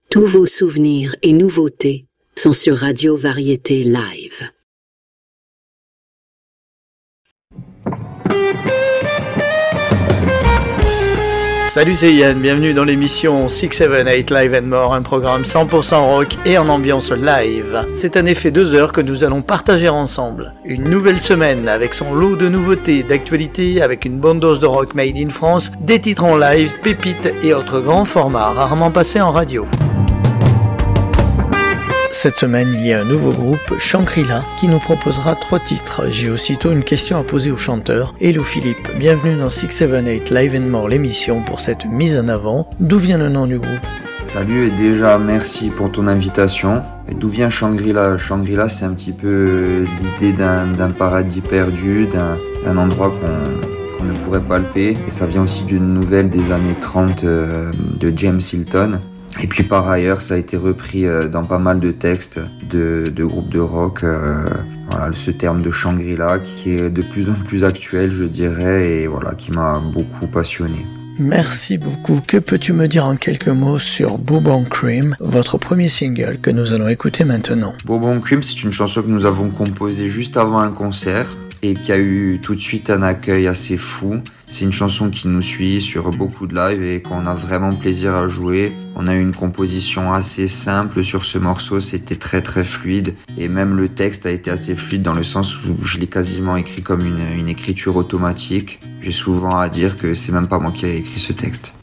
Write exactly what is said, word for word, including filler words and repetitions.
Tous vos souvenirs et nouveautés sont sur Radio Variété Live. Salut, c'est Yann, bienvenue dans l'émission six sept huit Live and More, un programme cent pour cent rock et en ambiance live. Cette année fait deux heures que nous allons partager ensemble. Une nouvelle semaine avec son lot de nouveautés, d'actualités, avec une bonne dose de rock made in France, des titres en live, pépites et autres grands formats rarement passés en radio. Cette semaine, il y a un nouveau groupe, Shangri-La, qui nous proposera trois titres. J'ai aussitôt une question à poser au chanteur. Hello Philippe, bienvenue dans six sept huit Live and More, l'émission pour cette mise en avant. D'où vient le nom du groupe ? Salut et déjà merci pour ton invitation. Et d'où vient Shangri-La ? Shangri-La, c'est un petit peu l'idée d'un, d'un paradis perdu, d'un, d'un endroit qu'on, qu'on ne pourrait palper. Et ça vient aussi d'une nouvelle des années trente euh, de James Hilton. Et puis par ailleurs, ça a été repris dans pas mal de textes de, de groupes de rock. Euh, voilà, ce terme de Shangri-La qui est de plus en plus actuel, je dirais, et voilà, qui m'a beaucoup passionné. Merci beaucoup. Que peux-tu me dire en quelques mots sur Bourbon Cream, votre premier single que nous allons écouter maintenant ? Bourbon Cream, c'est une chanson que nous avons composée juste avant un concert et qui a eu tout de suite un accueil assez fou. C'est une chanson qui nous suit sur beaucoup de lives et qu'on a vraiment plaisir à jouer. On a eu une composition assez simple sur ce morceau, c'était très très fluide et même le texte a été assez fluide dans le sens où je l'ai quasiment écrit comme une, une écriture automatique. J'ai souvent à dire que c'est même pas moi qui ai écrit ce texte.